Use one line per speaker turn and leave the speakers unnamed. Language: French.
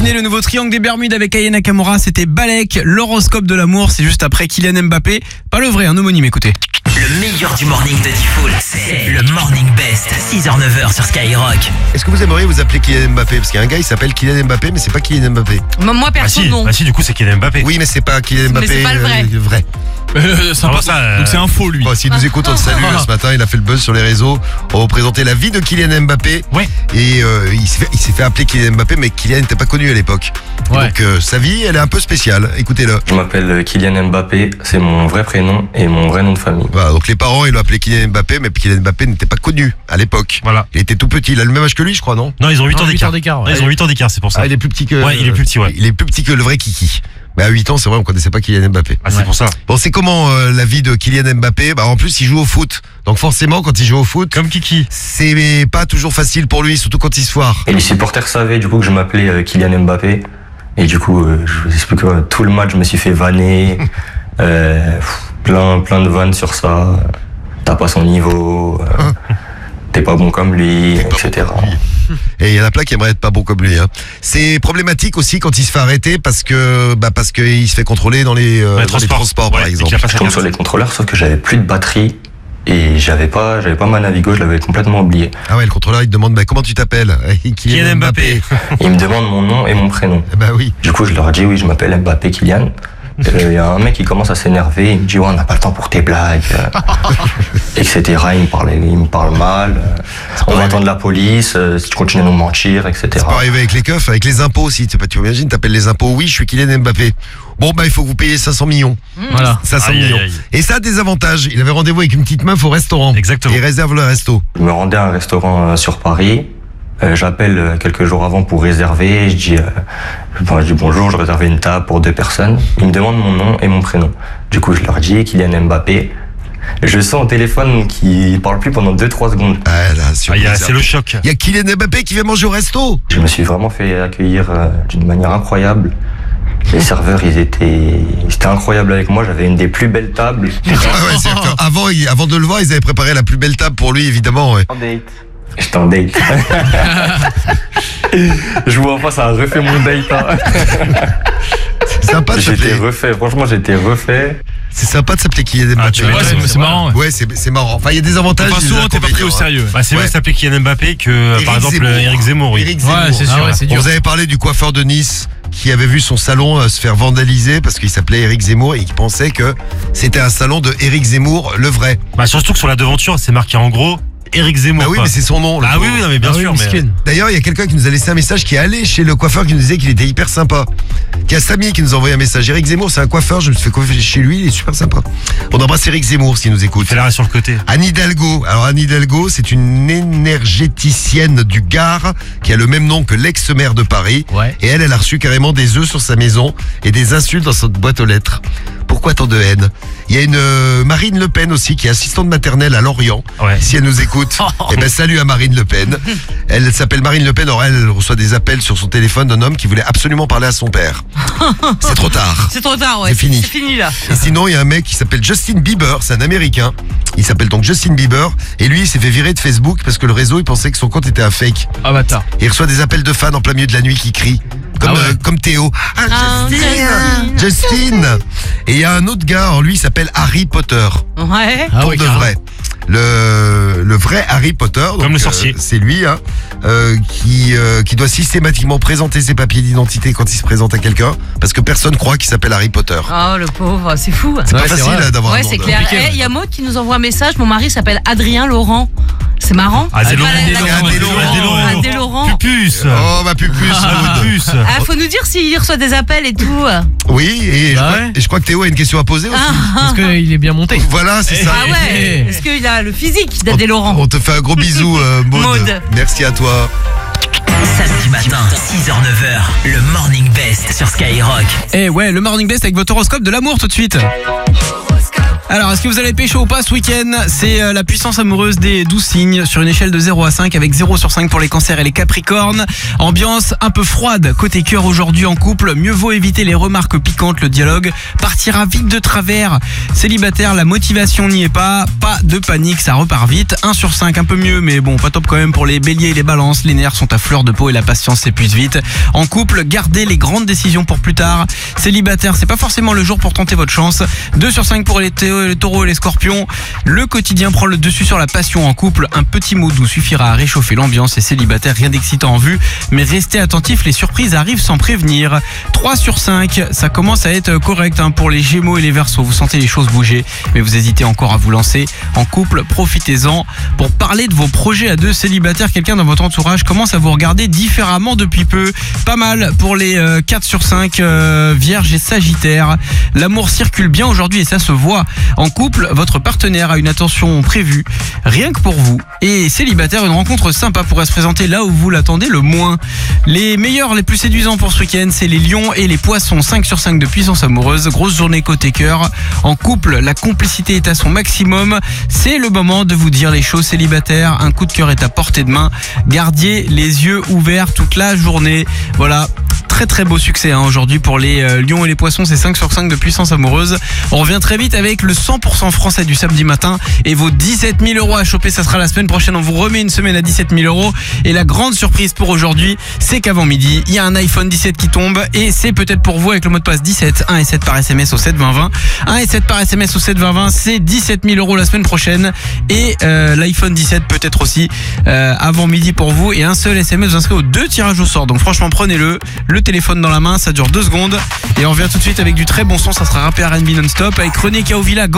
terminé le nouveau triangle des Bermudes avec Aya Nakamura. C'était Balek, l'horoscope de l'amour. C'est juste après Kylian Mbappé. Pas le vrai, un homonyme, écoutez.
Le meilleur du morning de Diffoul, c'est le Morning Best, 6h-9h sur Skyrock.
Est-ce que vous aimeriez vous appeler Kylian Mbappé? Parce qu'il y a un gars, il s'appelle Kylian Mbappé, mais c'est pas Kylian Mbappé.
Moi perso non.
Ah si, du coup c'est Kylian Mbappé.
Oui, mais c'est pas Kylian Mbappé.
Mais c'est pas le vrai.
Vrai.
Sympa ça. Donc c'est un faux, lui.
Bon, s'il nous écoute, on le salue. Ce matin, il a fait le buzz sur les réseaux. On va vous présenter la vie de Kylian Mbappé.
Ouais.
Et il s'est fait appeler Kylian Mbappé, mais Kylian n'était pas connu à l'époque. Et
Ouais.
donc sa vie, elle est un peu spéciale. Écoutez-le.
Je m'appelle Kylian Mbappé, c'est mon vrai prénom et mon vrai nom de famille.
Voilà, donc les parents, ils l'ont appelé Kylian Mbappé, mais Kylian Mbappé n'était pas connu à l'époque.
Voilà.
Il était tout petit. Il a le même âge que lui, je crois, non?
Non, ils ont 8 ans
Non, 8
d'écart.
ans d'écart, ouais.
Non, ils ont 8 ans d'écart, c'est pour ça.
Ah, il est plus petit que.
Ouais, il est plus petit, ouais.
Il est plus petit que le vrai Kiki. Mais à 8 ans, c'est vrai, on connaissait pas Kylian Mbappé.
Ah, c'est pour ça.
Bon, c'est comment la vie de Kylian Mbappé? Bah, en plus, il joue au foot. Donc forcément, quand il joue au foot,
Comme Kiki.
c'est pas toujours facile pour lui, surtout quand il se foire.
Et les supporters savaient du coup que je m'appelais Kylian Mbappé. Et du coup, je vous explique, tout le match, je me suis fait vanner. Plein de vannes sur ça. T'as pas son niveau. T'es pas bon comme lui, etc.
Et il y en a plein qui aimeraient être pas bons comme lui. Hein. C'est problématique aussi quand il se fait arrêter parce qu'il se fait contrôler dans les transports, par
Ouais, et
exemple.
qu'il a pas
Je
sa
tombe
carte.
sur les contrôleurs, sauf que j'avais plus de batterie. Et j'avais pas ma Navigo, je l'avais complètement oublié.
Ah ouais, le contrôleur il te demande comment tu t'appelles?
Kylian Mbappé.
Il me demande mon nom et mon prénom.
Bah oui.
Du coup, je leur dis oui, je m'appelle Mbappé Kylian. Il y a un mec qui commence à s'énerver, il me dit ouais, on n'a pas le temps pour tes blagues, etc. Il me parle mal. On va attendre la police, si tu continues à nous mentir, etc.
C'est pas arrivé avec les keufs, avec les impôts aussi. Tu imagines, t'appelles les impôts. Oui, je suis Kylian Mbappé. Bon, bah il faut que vous payiez 500 millions.
Voilà.
500
Aïe, aïe,
millions.
aïe.
Et ça a des avantages. Il avait rendez-vous avec une petite meuf au restaurant.
Exactement.
Et il réserve le resto.
Je me rendais à un restaurant sur Paris. J'appelle quelques jours avant pour réserver. Je dis bonjour, je réservais une table pour 2 personnes. Ils me demandent mon nom et mon prénom. Du coup, je leur dis Kylian Mbappé. Je sens au téléphone qu'il parle plus pendant 2-3 secondes.
Ah là,
C'est le choc.
Il y a Kylian Mbappé qui vient manger au resto.
Je me suis vraiment fait accueillir d'une manière incroyable. Les serveurs, c'était incroyable avec moi. J'avais une des plus belles tables.
Ah ouais, c'est-à-dire avant de le voir, ils avaient préparé la plus belle table pour lui, évidemment. Ouais.
J'étais en date. Je vois pas, ça a refait mon date. Hein.
C'est sympa de
J'étais
s'appeler.
refait, franchement, j'étais refait.
C'est sympa de s'appeler Kylian Mbappé.
tu vois,
c'est marrant.
Ouais, c'est marrant. Enfin, il y a des avantages.
Enfin,
des
souvent, t'es pas pris au
inconvénients,
sérieux.
Bah, c'est
Ouais.
vrai de s'appeler Kylian Mbappé que,
Éric
par exemple,
Zemmour.
Éric Zemmour, oui.
Éric Zemmour.
Ouais, c'est sûr, c'est
On
dur.
vous avait parlé du coiffeur de Nice qui avait vu son salon se faire vandaliser parce qu'il s'appelait Éric Zemmour et qui pensait que c'était un salon de Éric Zemmour, le vrai.
Bah, surtout que sur la devanture, c'est marqué en gros Éric Zemmour.
Ah oui,
quoi.
mais c'est son nom. le
Ah oui,
pauvre.
oui, non, mais bien
Ah oui,
sûr. Mais...
miskin.
D'ailleurs, il y a quelqu'un qui nous a laissé un message qui est allé chez le coiffeur qui nous disait qu'il était hyper sympa. Il y a Samy qui nous a envoyé un message. Éric Zemmour, c'est un coiffeur, je me suis fait coiffer chez lui, il est super sympa. On embrasse Éric Zemmour s'il nous écoute.
Fais l'arrêt sur le côté.
Anne Hidalgo. Alors Anne Hidalgo, c'est une énergéticienne du Gard qui a le même nom que l'ex-maire de Paris.
Ouais.
Et elle a reçu carrément des œufs sur sa maison et des insultes dans sa boîte aux lettres. Pourquoi tant de haine? Il y a une Marine Le Pen aussi qui est assistante maternelle à Lorient.
Ouais.
Si elle nous écoute, eh ben salut à Marine Le Pen. Elle s'appelle Marine Le Pen. Or elle reçoit des appels sur son téléphone d'un homme qui voulait absolument parler à son père. C'est trop tard.
C'est trop tard, ouais.
C'est fini.
C'est fini là.
Et sinon, il y a un mec qui s'appelle Justin Bieber, c'est un Américain. Il s'appelle donc Justin Bieber. Et lui, il s'est fait virer de Facebook parce que le réseau, il pensait que son compte était un fake.
Ah, bâtard.
Et il reçoit des appels de fans en plein milieu de la nuit qui crient. Comme,
Ah ouais.
comme Théo. Ah, Justin. Justin. Et il y a un autre gars, alors lui, il s'appelle Harry Potter.
Ouais.
Ah
Pour
ouais,
de
carrément.
vrai. Le vrai Harry Potter. Donc,
Comme le sorcier.
c'est lui, hein, qui doit systématiquement présenter ses papiers d'identité quand il se présente à quelqu'un. Parce que personne croit qu'il s'appelle Harry Potter.
Oh, le pauvre, c'est fou.
C'est
Ouais,
pas
c'est
facile
vrai.
hein, d'avoir un
Ouais,
nom
c'est
de-
clair.
compliqué,
Il y a Maud qui nous envoie un message. Mon mari s'appelle Adrien Laurent. C'est marrant.
Ah, c'est Laurent.
Adé Laurent.
Pupus.
Oh, ma pupus. Maud.
Pupus.
Ah, faut nous dire s'il reçoit des appels et tout.
Oui, et,
Bah ouais.
et je crois que Théo a une question à poser aussi.
Parce qu'il est bien monté.
Voilà, c'est ça.
Ah ouais. Est-ce qu'il a le physique d'Adé Laurent?
On te fait un gros bisou, Maud.
Maud.
Merci à toi.
Samedi matin, 6h-9h, le Morning Best sur Skyrock.
Eh ouais, le Morning Best avec votre horoscope de l'amour tout de suite.
Horoscope.
Alors, est-ce que vous allez pécho ou pas ce week-end? C'est la puissance amoureuse des 12 signes sur une échelle de 0 à 5 avec 0 sur 5 pour les cancers et les capricornes. Ambiance un peu froide côté cœur aujourd'hui en couple. Mieux vaut éviter les remarques piquantes, le dialogue partira vite de travers. Célibataire, la motivation n'y est pas. Pas de panique, ça repart vite. 1 sur 5, un peu mieux, mais bon, pas top quand même pour les béliers et les balances. Les nerfs sont à fleur de peau et la patience s'épuise vite. En couple, gardez les grandes décisions pour plus tard. Célibataire, c'est pas forcément le jour pour tenter votre chance. 2 sur 5 pour les taureaux et les scorpions. Le quotidien prend le dessus sur la passion en couple. Un petit mot doux suffira à réchauffer l'ambiance. Et célibataire, rien d'excitant en vue, mais restez attentifs, les surprises arrivent sans prévenir. 3 sur 5, ça commence à être correct pour les gémeaux et les verseaux. Vous sentez les choses bouger, mais vous hésitez encore à vous lancer. En couple, profitez-en pour parler de vos projets à deux. Célibataire, quelqu'un dans votre entourage commence à vous regarder différemment depuis peu. Pas mal pour les 4 sur 5, vierges et sagittaires. L'amour circule bien aujourd'hui et ça se voit. En couple, votre partenaire a une attention prévue, rien que pour vous. Et célibataire, une rencontre sympa pourrait se présenter là où vous l'attendez le moins. Les meilleurs, les plus séduisants pour ce week-end, c'est les lions et les poissons. 5 sur 5 de puissance amoureuse. Grosse journée côté cœur. En couple, la complicité est à son maximum. C'est le moment de vous dire les choses célibataires. Un coup de cœur est à portée de main. Gardiez les yeux ouverts toute la journée. Voilà. Très très beau succès aujourd'hui pour les lions et les poissons, c'est 5 sur 5 de puissance amoureuse. On revient très vite avec le 100% français du samedi matin et vos 17 000 € à choper, ça sera la semaine prochaine. On vous remet une semaine à 17 000 €. Et la grande surprise pour aujourd'hui, c'est qu'avant midi, il y a un iPhone 17 qui tombe et c'est peut-être pour vous avec le mot de passe 17, 1 et 7 par SMS au 7 20 20. 1 et 7 par SMS au 7 20 20, c'est 17 000 € la semaine prochaine et l'iPhone 17 peut-être aussi avant midi pour vous et un seul SMS vous inscrit aux 2 tirages au sort. Donc franchement prenez-le, le téléphone dans la main, ça dure 2 secondes et on revient tout de suite avec du très bon son, ça sera rappé R&B non-stop avec René Kaovila.